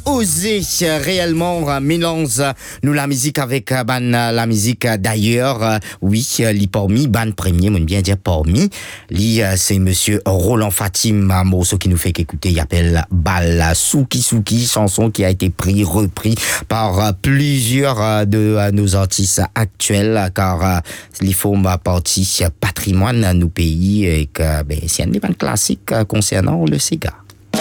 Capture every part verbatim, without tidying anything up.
osé réellement mélange nous la musique avec ban la musique d'ailleurs. Oui, li parmi ban premier, mon bien dire parmi. Li c'est monsieur Roland Fatim, un morceau qui nous fait qu'écouter, il appelle Bal Souki Souki, chanson qui a été pris repris par plusieurs de nos artistes actuels car li forme partie patrimoine de nos pays et que ben c'est un des bandes classiques concernant le Sega.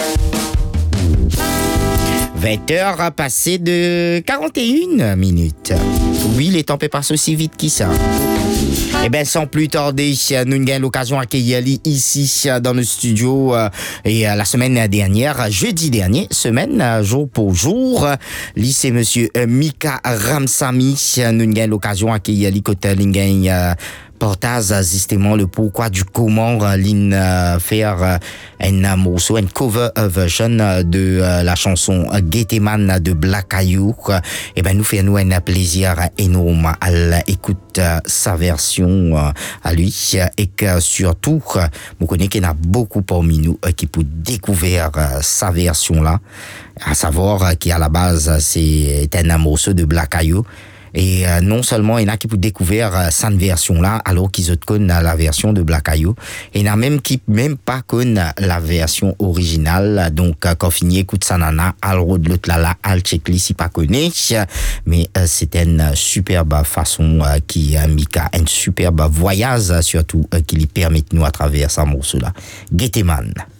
vingt heures passées de quarante et une minutes. Oui, les temps passent aussi vite que ça. Eh bien, sans plus tarder, nous avons l'occasion d'accueillir ici dans le studio et la semaine dernière, jeudi dernier, semaine, jour pour jour. Lui, c'est monsieur Mika Ramsamy. Nous avons l'occasion d'accueillir côté Lingen. Portage justement le pourquoi du comment l'in euh, faire un morceau, un cover version de euh, la chanson Geteman de Black Ayou. Et ben nous fait nous un plaisir énorme à l'écoute euh, sa version euh, à lui et que surtout vous connaissez qu'il y en a beaucoup parmi nous euh, qui peut découvrir euh, sa version là, à savoir euh, qui à la base c'est un morceau de Black Ayou. Et euh, non seulement il y en a qui peuvent découvrir euh, cette version-là, alors qu'ils connaissent la version de Black Ayou. Et il y en a même qui même pas connaissent la version originale. Donc, euh, quand fini écoute ça nana, alors de l'autre là, là, al checkli si pas connaît. Mais euh, c'est une superbe façon euh, qui a Mika, un superbe voyage surtout euh, qui lui permet de nous à travers ce morceau-là. Geteman.